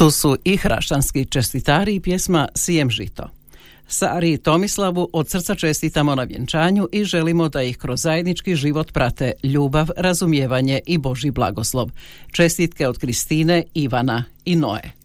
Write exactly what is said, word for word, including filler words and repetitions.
Tu su i hraštanski čestitari i pjesma Sijem žito. Sari i Tomislavu od srca čestitamo na vjenčanju i želimo da ih kroz zajednički život prate ljubav, razumijevanje i Božji blagoslov. Čestitke od Kristine, Ivana i Noe.